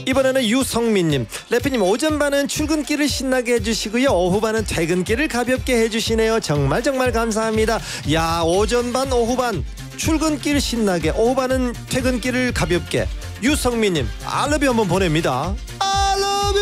이번에는 유성민님. 래피님, 오전반은 출근길을 신나게 해주시고요, 오후반은 퇴근길을 가볍게 해주시네요. 정말 감사합니다. 야, 오전반 오후반 출근길 신나게, 오후반은 퇴근길을 가볍게. 유성민님, 알러뷰 한번 보냅니다.